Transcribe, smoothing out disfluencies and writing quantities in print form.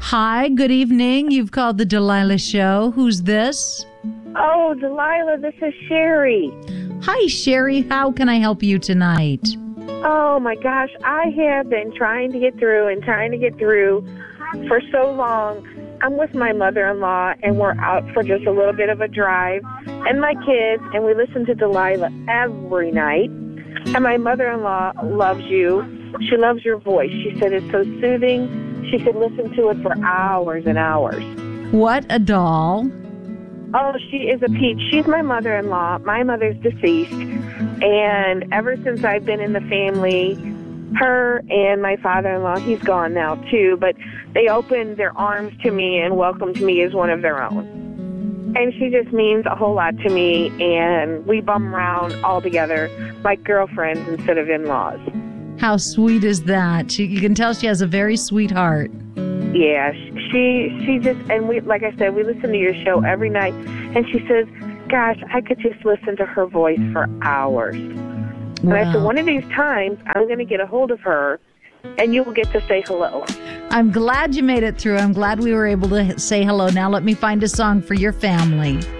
Hi, good evening. You've called the Delilah Show. Who's this? Oh, Delilah, this is Sherry. Hi, Sherry. How can I help you tonight? Oh, my gosh. I have been trying to get through for so long. I'm with my mother-in-law, and we're out for just a little bit of a drive, and my kids, and we listen to Delilah every night. And my mother-in-law loves you. She loves your voice. She said it's so soothing. She could listen to it for hours and hours. What a doll. Oh, she is a peach. She's my mother-in-law. My mother's deceased. And ever since I've been in the family, her and my father-in-law, he's gone now too, but they opened their arms to me and welcomed me as one of their own. And she just means a whole lot to me, and we bum around all together like girlfriends instead of in-laws. How sweet is that? You can tell she has a very sweet heart. Yeah, she just, and we, like I said, we listen to your show every night, and she says, gosh, I could just listen to her voice for hours. Wow. And I said, one of these times, I'm going to get a hold of her, and you will get to say hello. I'm glad you made it through. I'm glad we were able to say hello. Now let me find a song for your family.